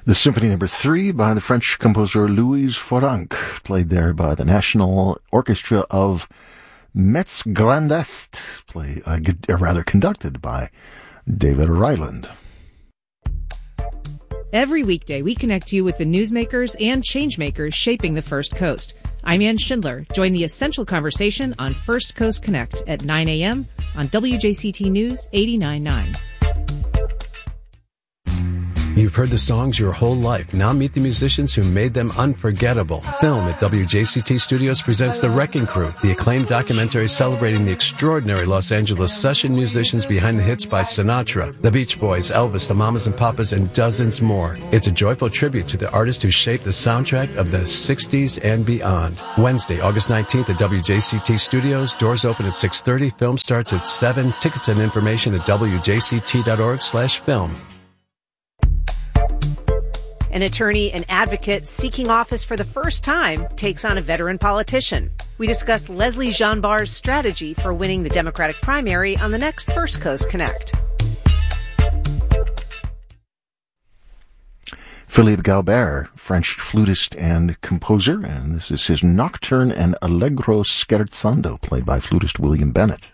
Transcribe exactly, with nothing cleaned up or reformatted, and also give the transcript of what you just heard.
The Symphony Number Three by the French composer Louise Foranc, played there by the National Orchestra of Metz Grand Est, play, uh, or rather conducted by David Ryland. Every weekday, we connect you with the newsmakers and changemakers shaping the First Coast. I'm Ann Schindler. Join the essential conversation on First Coast Connect at nine a.m. on W J C T News eighty-nine point nine. You've heard the songs your whole life. Now meet the musicians who made them unforgettable. Film at W J C T Studios presents The Wrecking Crew, the acclaimed documentary celebrating the extraordinary Los Angeles session musicians behind the hits by Sinatra, the Beach Boys, Elvis, the Mamas and Papas, and dozens more. It's a joyful tribute to the artists who shaped the soundtrack of the sixties and beyond. Wednesday, August nineteenth at W J C T Studios. Doors open at six thirty. Film starts at seven. Tickets and information at W J C T dot org slash film. An attorney and advocate seeking office for the first time takes on a veteran politician. We discuss Leslie Jeanbar's strategy for winning the Democratic primary on the next First Coast Connect. Philippe Gaubert, French flutist and composer, and this is his Nocturne and Allegro Scherzando, played by flutist William Bennett.